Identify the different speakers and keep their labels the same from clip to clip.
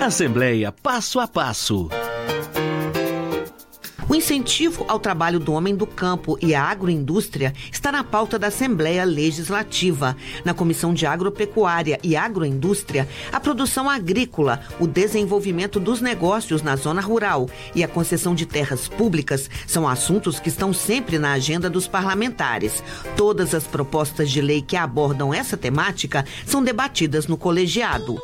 Speaker 1: Assembleia Passo a Passo.
Speaker 2: O incentivo ao trabalho do homem do campo e à agroindústria está na pauta da Assembleia Legislativa. Na Comissão de Agropecuária e Agroindústria, a produção agrícola, o desenvolvimento dos negócios na zona rural e a concessão de terras públicas são assuntos que estão sempre na agenda dos parlamentares. Todas as propostas de lei que abordam essa temática são debatidas no colegiado.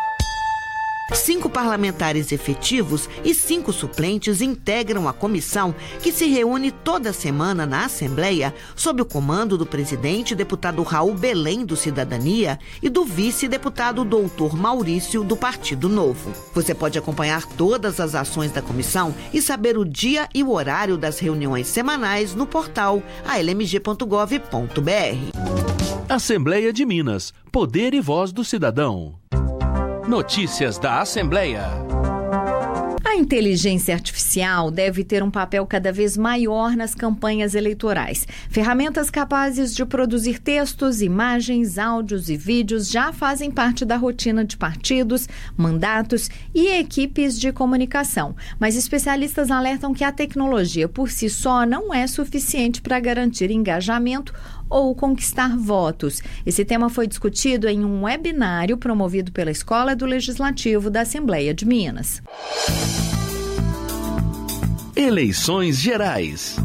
Speaker 2: 5 parlamentares efetivos e 5 suplentes integram a comissão, que se reúne toda semana na Assembleia, sob o comando do presidente, deputado Raul Belém, do Cidadania, e do vice-deputado doutor Maurício, do Partido Novo. Você pode acompanhar todas as ações da comissão e saber o dia e o horário das reuniões semanais no portal almg.gov.br.
Speaker 1: Assembleia de Minas. Poder e voz do cidadão. Notícias da Assembleia.
Speaker 3: A inteligência artificial deve ter um papel cada vez maior nas campanhas eleitorais. Ferramentas capazes de produzir textos, imagens, áudios e vídeos já fazem parte da rotina de partidos, mandatos e equipes de comunicação. Mas especialistas alertam que a tecnologia por si só não é suficiente para garantir engajamento ou conquistar votos. Esse tema foi discutido em um webinário promovido pela Escola do Legislativo da Assembleia de Minas.
Speaker 1: Eleições gerais.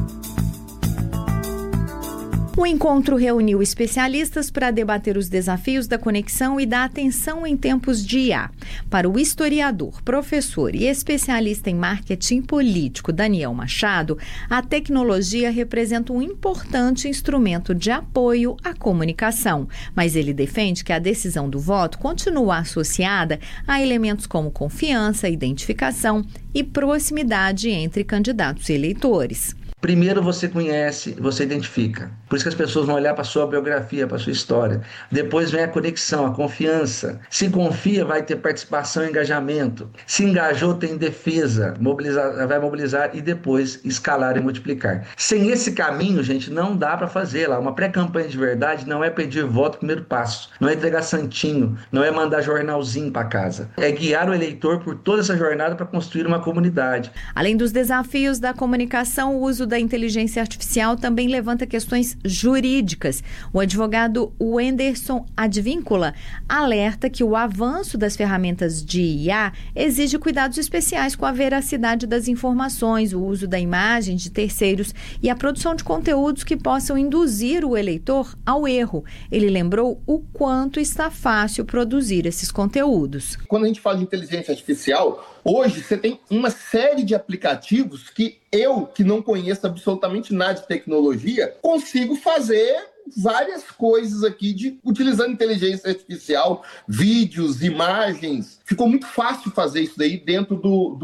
Speaker 3: O encontro reuniu especialistas para debater os desafios da conexão e da atenção em tempos de IA. Para o historiador, professor e especialista em marketing político Daniel Machado, a tecnologia representa um importante instrumento de apoio à comunicação, mas ele defende que a decisão do voto continua associada a elementos como confiança, identificação e proximidade entre candidatos e eleitores.
Speaker 4: Primeiro você conhece, você identifica. Por isso que as pessoas vão olhar para a sua biografia, para a sua história. Depois vem a conexão, a confiança. Se confia, vai ter participação e engajamento. Se engajou, tem defesa, vai mobilizar e depois escalar e multiplicar. Sem esse caminho, gente, não dá para fazer lá. Uma pré-campanha de verdade não é pedir voto, primeiro passo. Não é entregar santinho, não é mandar jornalzinho para casa. É guiar o eleitor por toda essa jornada para construir uma comunidade.
Speaker 3: Além dos desafios da comunicação, o uso da inteligência artificial também levanta questões jurídicas. O advogado Wenderson Advíncula alerta que o avanço das ferramentas de IA exige cuidados especiais com a veracidade das informações, o uso da imagem de terceiros e a produção de conteúdos que possam induzir o eleitor ao erro. Ele lembrou o quanto está fácil produzir esses conteúdos.
Speaker 5: Quando a gente fala de inteligência artificial, hoje você tem uma série de aplicativos que eu, que não conheço absolutamente nada de tecnologia, consigo fazer várias coisas aqui utilizando inteligência artificial, vídeos, imagens. Ficou muito fácil fazer isso daí dentro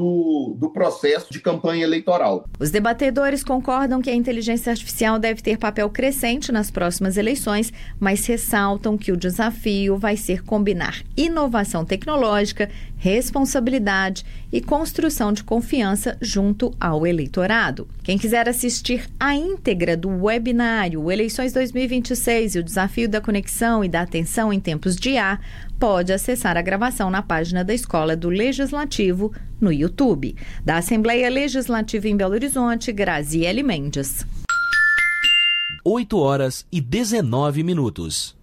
Speaker 5: do processo de campanha eleitoral.
Speaker 3: Os debatedores concordam que a inteligência artificial deve ter papel crescente nas próximas eleições, mas ressaltam que o desafio vai ser combinar inovação tecnológica, responsabilidade e construção de confiança junto ao eleitorado. Quem quiser assistir a íntegra do webinário Eleições 2026 e o desafio da conexão e da atenção em tempos de IA, pode acessar a gravação na página da Escola do Legislativo no YouTube. Da Assembleia Legislativa em Belo Horizonte, Graziele Mendes.
Speaker 1: 8h19.